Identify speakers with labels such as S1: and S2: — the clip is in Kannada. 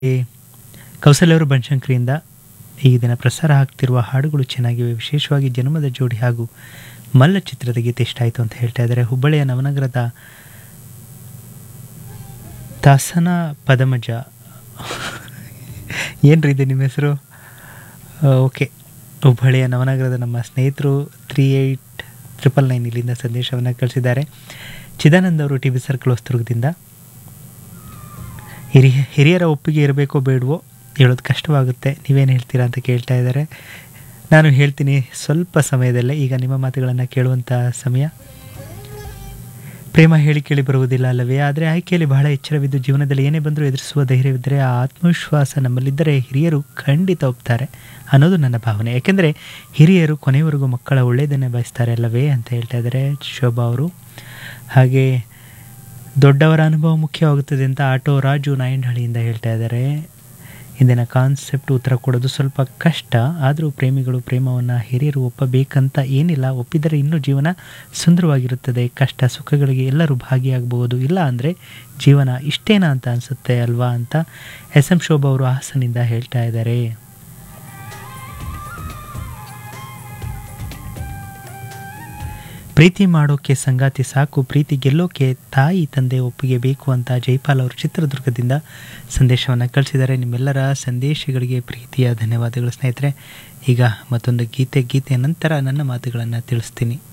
S1: ಕೌಸಲ್ಯ ಅವರು ಬನಶಂಕರಿಯಿಂದ ಈ ದಿನ ಪ್ರಸಾರ ಆಗ್ತಿರುವ ಹಾಡುಗಳು ಚೆನ್ನಾಗಿವೆ, ವಿಶೇಷವಾಗಿ ಜನ್ಮದ ಜೋಡಿ ಹಾಗೂ ಮಲ್ಲ ಚಿತ್ರದ ಗೀತೆ ಇಷ್ಟ ಆಯಿತು ಅಂತ ಹೇಳ್ತಾ ಇದ್ದಾರೆ. ಹುಬ್ಬಳ್ಳಿಯ ನವನಗರದ ತಾಸನ ಪದಮಜ ಏನ್ರಿ ಇದೆ ನಿಮ್ಮ ಹೆಸರು? ಓಕೆ, ಹುಬ್ಬಳ್ಳಿಯ ನವನಗರದ ನಮ್ಮ ಸ್ನೇಹಿತರು 3899 ಇಲ್ಲಿಂದ ಸಂದೇಶವನ್ನು ಕಳಿಸಿದ್ದಾರೆ. ಚಿದಾನಂದ್ ಅವರು ಟಿ ಬಿ ಸರ್ಕಲ್ ಹೊಸದುರ್ಗದಿಂದ ಹಿರಿಯರ ಒಪ್ಪಿಗೆ ಇರಬೇಕೋ ಬೇಡವೋ ಹೇಳೋದು ಕಷ್ಟವಾಗುತ್ತೆ, ನೀವೇನು ಹೇಳ್ತೀರಾ ಅಂತ ಕೇಳ್ತಾ ಇದ್ದಾರೆ. ನಾನು ಹೇಳ್ತೀನಿ ಸ್ವಲ್ಪ ಸಮಯದಲ್ಲೇ. ಈಗ ನಿಮ್ಮ ಮಾತುಗಳನ್ನು ಕೇಳುವಂಥ ಸಮಯ. ಪ್ರೇಮ ಹೇಳಿ ಕೇಳಿ ಬರುವುದಿಲ್ಲ ಅಲ್ಲವೇ? ಆದರೆ ಆಯ್ಕೆಯಲ್ಲಿ ಬಹಳ ಎಚ್ಚರವಿದ್ದು ಜೀವನದಲ್ಲಿ ಏನೇ ಬಂದರೂ ಎದುರಿಸುವ ಧೈರ್ಯವಿದ್ದರೆ, ಆ ಆತ್ಮವಿಶ್ವಾಸ ನಮ್ಮಲ್ಲಿದ್ದರೆ ಹಿರಿಯರು ಖಂಡಿತ ಒಪ್ತಾರೆ ಅನ್ನೋದು ನನ್ನ ಭಾವನೆ. ಯಾಕೆಂದರೆ ಹಿರಿಯರು ಕೊನೆಯವರೆಗೂ ಮಕ್ಕಳ ಒಳ್ಳೆಯದನ್ನೇ ಬಯಸ್ತಾರೆ ಅಲ್ಲವೇ ಅಂತ ಹೇಳ್ತಾ ಇದ್ದಾರೆ ಶೋಭಾ ಅವರು. ಹಾಗೆ ದೊಡ್ಡವರ ಅನುಭವ ಮುಖ್ಯವಾಗುತ್ತದೆ ಅಂತ ಆಟೋ ರಾಜು ನಾಯಂಡಹಳ್ಳಿಯಿಂದ ಹೇಳ್ತಾ ಇದ್ದಾರೆ. ಇಂದಿನ ಕಾನ್ಸೆಪ್ಟ್ ಉತ್ತರ ಕೊಡೋದು ಸ್ವಲ್ಪ ಕಷ್ಟ, ಆದರೂ ಪ್ರೇಮಿಗಳು ಪ್ರೇಮವನ್ನು ಹಿರಿಯರು ಒಪ್ಪಬೇಕಂತ ಏನಿಲ್ಲ, ಒಪ್ಪಿದರೆ ಇನ್ನೂ ಜೀವನ ಸುಂದರವಾಗಿರುತ್ತದೆ. ಕಷ್ಟ ಸುಖಗಳಿಗೆ ಎಲ್ಲರೂ ಭಾಗಿಯಾಗಬಹುದು, ಇಲ್ಲ ಅಂದರೆ ಜೀವನ ಇಷ್ಟೇನಾ ಅಂತ ಅನಿಸುತ್ತೆ ಅಲ್ವಾ ಅಂತ ಎಸ್ ಎಂ ಶೋಭಾ ಅವರು ಹಾಸನಿಂದ ಹೇಳ್ತಾ ಇದ್ದಾರೆ. ಪ್ರೀತಿ ಮಾಡೋಕ್ಕೆ ಸಂಗಾತಿ ಸಾಕು, ಪ್ರೀತಿ ಗೆಲ್ಲೋಕೆ ತಾಯಿ ತಂದೆ ಒಪ್ಪಿಗೆ ಬೇಕು ಅಂತ ಜೈಪಾಲ್ ಅವರು ಚಿತ್ರದುರ್ಗದಿಂದ ಸಂದೇಶವನ್ನು ಕಳಿಸಿದ್ದಾರೆ. ನಿಮ್ಮೆಲ್ಲರ ಸಂದೇಶಗಳಿಗೆ ಪ್ರೀತಿಯ ಧನ್ಯವಾದಗಳು ಸ್ನೇಹಿತರೆ. ಈಗ ಮತ್ತೊಂದು ಗೀತೆಯ ನಂತರ ನನ್ನ ಮಾತುಗಳನ್ನು ತಿಳಿಸ್ತೀನಿ.